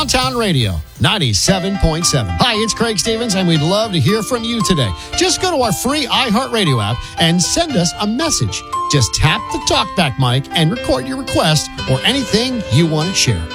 Downtown Radio, 97.7. Hi, it's Craig Stevens, and we'd love to hear from you today. Just go to our free iHeartRadio app and send us a message. Just tap the talkback mic and record your request or anything you want to share.